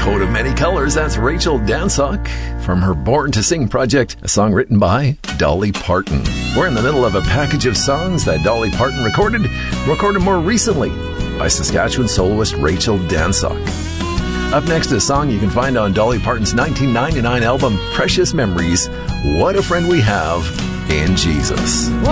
Coat of Many Colors, that's Rachel Dansock from her Born to Sing project, a song written by Dolly Parton. We're in the middle of a package of songs that Dolly Parton recorded more recently by Saskatchewan soloist Rachel Dansock. Up next, a song you can find on Dolly Parton's 1999 album, Precious Memories, What a Friend We Have in Jesus.